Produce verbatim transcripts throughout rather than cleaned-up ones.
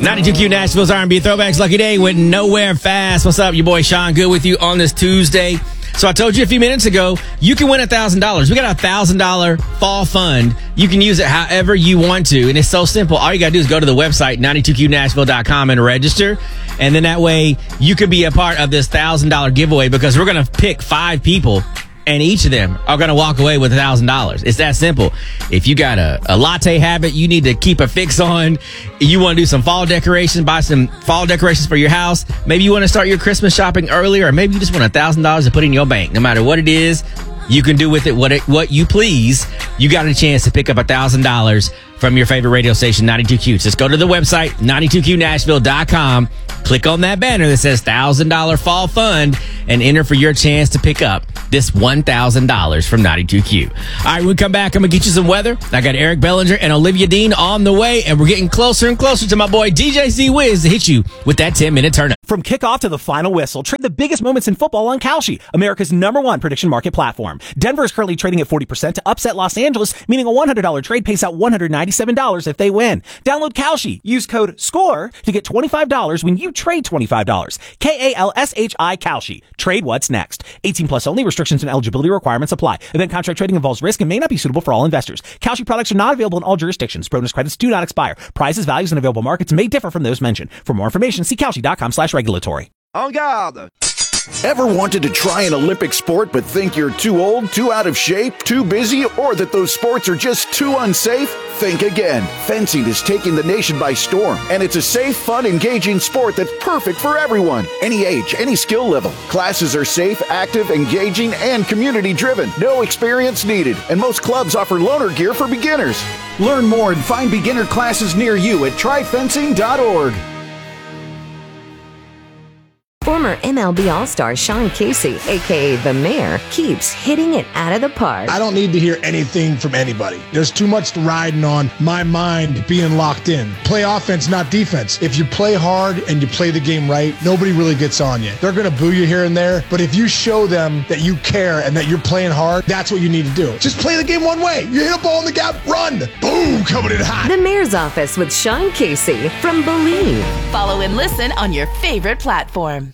ninety-two Q Nashville's R and B Throwbacks Lucky Day went nowhere fast. What's up? Your boy Sean Good with you on this Tuesday. So I told you a few minutes ago, you can win one thousand dollars. We got a one thousand dollars fall fund. You can use it however you want to. And it's so simple. All you got to do is go to the website, ninety-two Q Nashville dot com, and register. And then that way you can be a part of this one thousand dollars giveaway because we're going to pick five people. And each of them are going to walk away with one thousand dollars. It's that simple. If you got a, a latte habit you need to keep a fix on, you want to do some fall decorations, buy some fall decorations for your house, maybe you want to start your Christmas shopping earlier, or maybe you just want one thousand dollars to put in your bank. No matter what it is, you can do with it what, it, what you please. You got a chance to pick up one thousand dollars from your favorite radio station, ninety-two Q. Just go to the website, ninety-two Q Nashville dot com. Click on that banner that says one thousand dollars Fall Fund and enter for your chance to pick up this one thousand dollars from ninety-two Q. All right, when we come back, I'm going to get you some weather. I got Eric Bellinger and Olivia Dean on the way, and we're getting closer and closer to my boy D J Z-Wiz to hit you with that ten-minute turn-up. From kickoff to the final whistle, trade the biggest moments in football on Kalshi, America's number one prediction market platform. Denver is currently trading at forty percent to upset Los Angeles, meaning a one hundred dollars trade pays out one hundred ninety-seven dollars if they win. Download Kalshi. Use code SCORE to get twenty-five dollars when you trade twenty-five dollars. K A L S H I Kalshi. Trade what's next. eighteen plus only. Restrictions and eligibility requirements apply. Event contract trading involves risk and may not be suitable for all investors. Kalshi products are not available in all jurisdictions. Bonus credits do not expire. Prices, values, and available markets may differ from those mentioned. For more information, see Kalshi dot com slash regulatory. En garde! Ever wanted to try an Olympic sport but think you're too old, too out of shape, too busy, or that those sports are just too unsafe? Think again. Fencing is taking the nation by storm, and it's a safe, fun, engaging sport that's perfect for everyone. Any age, any skill level. Classes are safe, active, engaging, and community-driven. No experience needed, and most clubs offer loaner gear for beginners. Learn more and find beginner classes near you at try fencing dot org. Former M L B All-Star Sean Casey, a k a. The Mayor, keeps hitting it out of the park. I don't need to hear anything from anybody. There's too much riding on my mind being locked in. Play offense, not defense. If you play hard and you play the game right, nobody really gets on you. They're going to boo you here and there, but if you show them that you care and that you're playing hard, that's what you need to do. Just play the game one way. You hit a ball in the gap, run. Boom, coming in hot. The Mayor's Office with Sean Casey from Believe. Follow and listen on your favorite platform.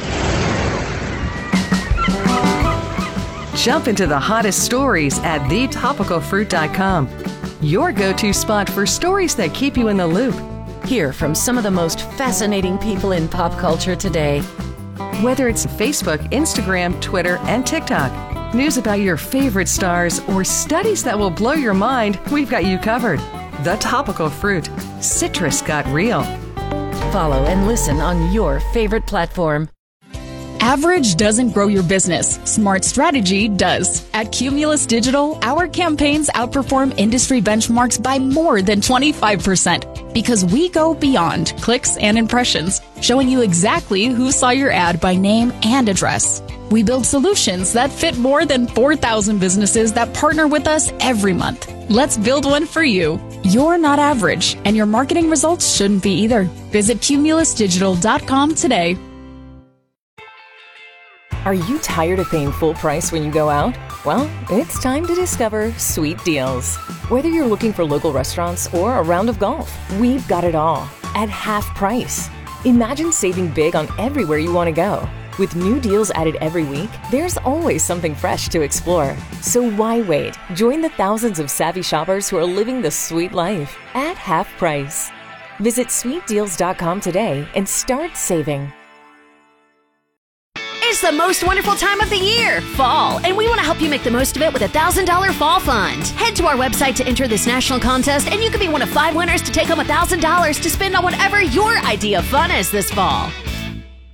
Jump into the hottest stories at the topical fruit dot com. Your go-to spot for stories that keep you in the loop. Hear from some of the most fascinating people in pop culture today. Whether it's Facebook, Instagram, Twitter, and TikTok, news about your favorite stars, or studies that will blow your mind, we've got you covered. The Topical Fruit. Citrus got real. Follow and listen on your favorite platform. Average doesn't grow your business. Smart strategy does. At Cumulus Digital, our campaigns outperform industry benchmarks by more than twenty-five percent because we go beyond clicks and impressions, showing you exactly who saw your ad by name and address. We build solutions that fit more than four thousand businesses that partner with us every month. Let's build one for you. You're not average, and your marketing results shouldn't be either. Visit Cumulus Digital dot com today. Are you tired of paying full price when you go out? Well, it's time to discover Sweet Deals. Whether you're looking for local restaurants or a round of golf, we've got it all at half price. Imagine saving big on everywhere you want to go. With new deals added every week, there's always something fresh to explore. So why wait? Join the thousands of savvy shoppers who are living the sweet life at half price. Visit sweet deals dot com today and start saving. It's the most wonderful time of the year, fall, and we want to help you make the most of it with a one thousand dollars Fall Fund. Head to our website to enter this national contest, and you could be one of five winners to take home one thousand dollars to spend on whatever your idea of fun is this fall.